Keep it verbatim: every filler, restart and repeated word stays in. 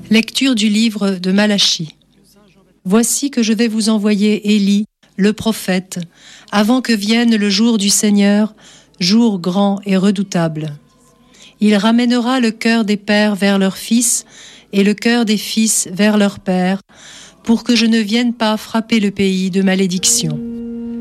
Lecture du livre de Malachie. Voici que je vais vous envoyer Élie, le prophète, avant que vienne le jour du Seigneur, jour grand et redoutable. Il ramènera le cœur des pères vers leurs fils et le cœur des fils vers leurs pères, pour que je ne vienne pas frapper le pays de malédiction.